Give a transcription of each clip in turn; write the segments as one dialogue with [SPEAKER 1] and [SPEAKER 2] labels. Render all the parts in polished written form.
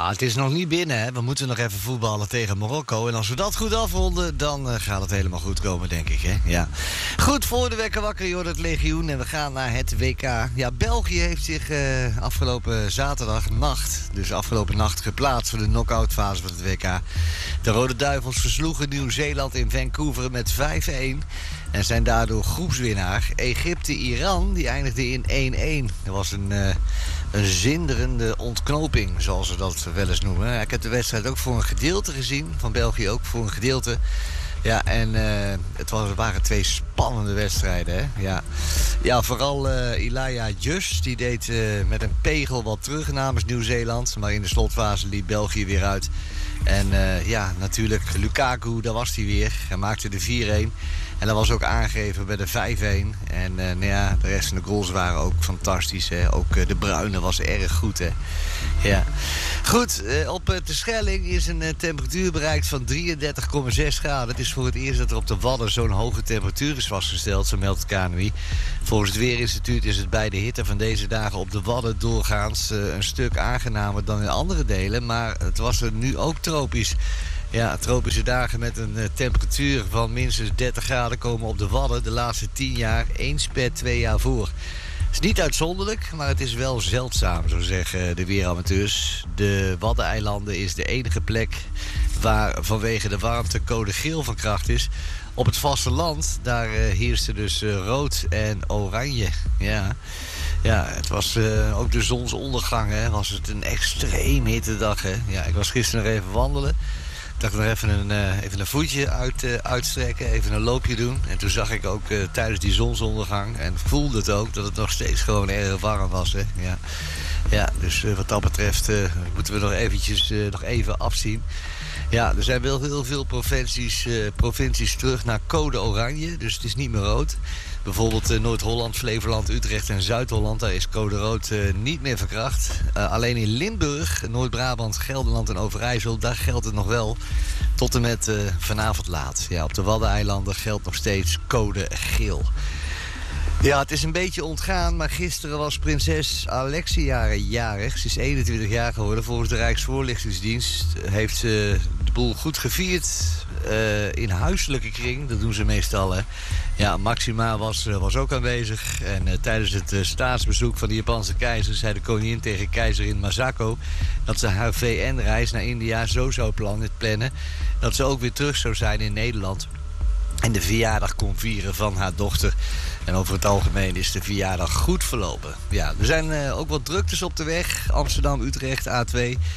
[SPEAKER 1] Ja, het is nog niet binnen, hè. We moeten nog even voetballen tegen Marokko. En als we dat goed afronden, dan gaat het helemaal goed komen, denk ik, hè. Ja. Goed, voor de wekker wakker, joh, het legioen. En we gaan naar het WK. Ja, België heeft zich afgelopen zaterdagnacht, dus afgelopen nacht, geplaatst voor de knock-out fase van het WK. De Rode Duivels versloegen Nieuw-Zeeland in Vancouver met 5-1. En zijn daardoor groepswinnaar. Egypte-Iran, die eindigde in 1-1. Dat was een zinderende ontknoping, zoals ze dat wel eens noemen. Ik heb de wedstrijd ook voor een gedeelte gezien. Van België ook voor een gedeelte. Ja, en het waren twee spannende wedstrijden, hè? Ja, vooral Elijah Just, die deed met een pegel wat terug namens Nieuw-Zeeland. Maar in de slotfase liep België weer uit. En natuurlijk, Lukaku, daar was hij weer. Hij maakte de 4-1. En dat was ook aangegeven bij de 5-1. En de rest van de goals waren ook fantastisch, hè? Ook de Bruyne was erg goed, hè? Ja. Goed, op de Schelling is een temperatuur bereikt van 33,6 graden. Het is voor het eerst dat er op de Wadden zo'n hoge temperatuur is vastgesteld, zo meldt het KNMI. Volgens het Weerinstituut is het bij de hitte van deze dagen op de Wadden doorgaans een stuk aangenamer dan in andere delen. Maar het was er nu ook tropisch. Ja, tropische dagen met een temperatuur van minstens 30 graden komen op de Wadden de laatste 10 jaar eens per 2 jaar voor. Het is niet uitzonderlijk, maar het is wel zeldzaam, zo zeggen de weeramateurs. De Waddeneilanden is de enige plek waar vanwege de warmte code geel van kracht is. Op het vasteland, daar heerste dus rood en oranje. Ja, het was ook de zonsondergang, hè, was het een extreem hittedag, hè. Ja, ik was gisteren nog even wandelen. Ik dacht nog even een voetje uitstrekken, even een loopje doen. En toen zag ik ook tijdens die zonsondergang, en voelde het ook, dat het nog steeds gewoon erg warm was, hè. Ja, dus wat dat betreft moeten we nog even afzien. Ja, er zijn wel heel veel provincies terug naar code oranje, dus het is niet meer rood. Bijvoorbeeld Noord-Holland, Flevoland, Utrecht en Zuid-Holland, daar is code rood niet meer verkracht. Alleen in Limburg, Noord-Brabant, Gelderland en Overijssel, daar geldt het nog wel tot en met vanavond laat. Ja, op de Waddeneilanden geldt nog steeds code geel. Ja, het is een beetje ontgaan, maar gisteren was prinses Alexia jarig. Ze is 21 jaar geworden. Volgens de Rijksvoorlichtingsdienst heeft ze de boel goed gevierd in huiselijke kring. Dat doen ze meestal, hè. Ja, Maxima was ook aanwezig. En tijdens het staatsbezoek van de Japanse keizer zei de koningin tegen keizerin Masako dat ze haar VN-reis naar India zo zou plannen dat ze ook weer terug zou zijn in Nederland en de verjaardag kon vieren van haar dochter. En over het algemeen is de verjaardag goed verlopen. Ja, er zijn ook wat druktes op de weg. Amsterdam-Utrecht, A2.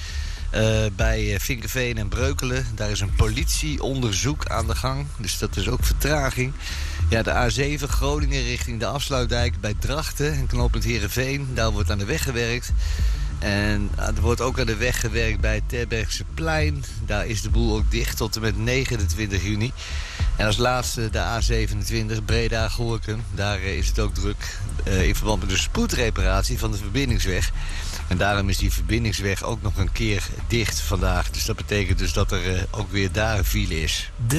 [SPEAKER 1] Bij Vinkenveen en Breukelen. Daar is een politieonderzoek aan de gang. Dus dat is ook vertraging. Ja, de A7 Groningen richting de Afsluitdijk bij Drachten en knooppunt Heerenveen. Daar wordt aan de weg gewerkt. En er wordt ook aan de weg gewerkt bij het Terbergseplein. Daar is de boel ook dicht tot en met 29 juni. En als laatste de A27 Breda-Gorinchem. Daar is het ook druk in verband met de spoedreparatie van de verbindingsweg. En daarom is die verbindingsweg ook nog een keer dicht vandaag. Dus dat betekent dus dat er ook weer daar een file is.